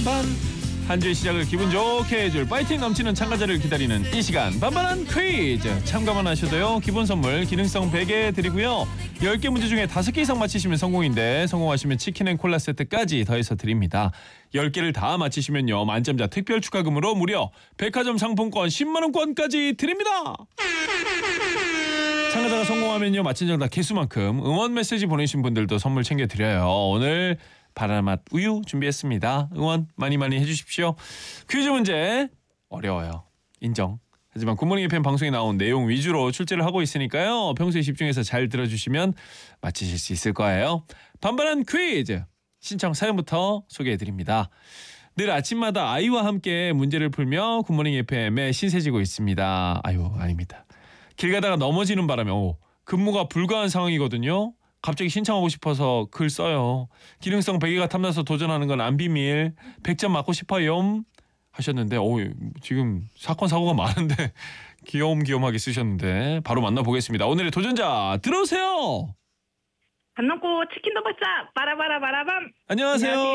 반반. 한 주의 시작을 기분 좋게 해줄 파이팅 넘치는 참가자를 기다리는 이 시간 반반한 퀴즈. 참가만 하셔도요 기본 선물 기능성 베개 드리고요. 10개 문제 중에 5개 이상 맞히시면 성공인데 성공하시면 치킨 앤 콜라 세트까지 더해서 드립니다. 10개를 다 맞히시면요 만점자 특별 추가금으로 무려 백화점 상품권 10만 원권까지 드립니다. 참가자가 성공하면요 맞힌 정답 개수만큼 응원 메시지 보내신 분들도 선물 챙겨드려요. 오늘 바나나맛 우유 준비했습니다. 응원 많이 해주십시오. 퀴즈 문제 어려워요. 인정. 하지만 굿모닝 FM 방송에 나온 내용 위주로 출제를 하고 있으니까요. 평소에 집중해서 잘 들어주시면 맞히실 수 있을 거예요. 반반한 퀴즈 신청 사연부터 소개해드립니다. 늘 아침마다 아이와 함께 문제를 풀며 굿모닝 FM에 신세지고 있습니다. 아유 아닙니다. 길 가다가 넘어지는 바람에 근무가 불가한 상황이거든요. 갑자기 신청하고 싶어서 글 써요. 기능성 베개가 탐나서 도전하는 건 안 비밀. 100점 맞고 싶어요 하셨는데 지금 사건 사고가 많은데 귀염귀염하게 쓰셨는데 바로 만나보겠습니다. 오늘의 도전자 들어오세요. 밥 먹고 치킨도 먹자. 빠라바라바라밤. 안녕하세요.